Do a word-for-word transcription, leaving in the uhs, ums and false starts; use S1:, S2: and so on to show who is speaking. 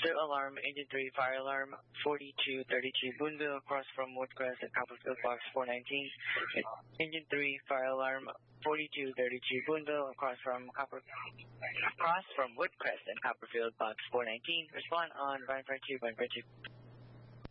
S1: Still alarm, engine three, fire alarm, forty-two thirty-two Boonville, across from Woodcrest and Copperfield Box four nineteen. Engine three, fire alarm, forty-two thirty-two Boonville, across from Copper, across from Woodcrest and Copperfield Box four nineteen. Respond on five five two, five five two.